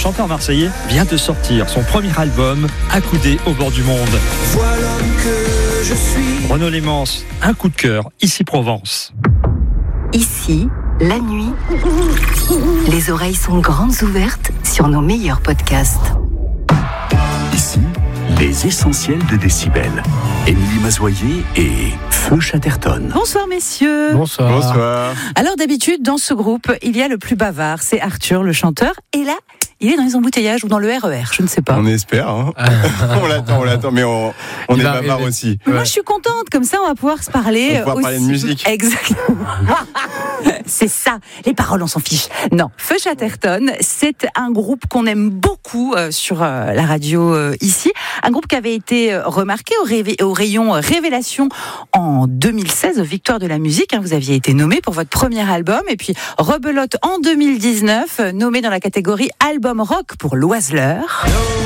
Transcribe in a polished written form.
chanteur marseillais vient de sortir son premier album, accoudé au bord du monde. Voilà que je suis. Renaud Lémence, un coup de cœur, ici Provence. Ici, la nuit, les oreilles sont grandes ouvertes sur nos meilleurs podcasts. Ici, les essentiels de Décibel. Émilie Mazoyer et Feu Chatterton. Bonsoir messieurs. Bonsoir. Alors d'habitude, dans ce groupe, il y a le plus bavard, c'est Arthur, le chanteur. Et là, il est dans les embouteillages ou dans le RER, je ne sais pas. On espère, hein. on l'attend, mais on est bavard aussi. Moi, je suis contente, comme ça, on va pouvoir se parler. On va pouvoir parler de musique. Exactement. C'est ça, les paroles, on s'en fiche. Non, Feu Chatterton, c'est un groupe qu'on aime beaucoup sur la radio ici. Un groupe qui avait été remarqué au rayon Révélation en 2016, Victoire de la musique. Vous aviez été nommé pour votre premier album. Et puis, rebelote en 2019, nommé dans la catégorie Album Rock pour l'Oiseleur.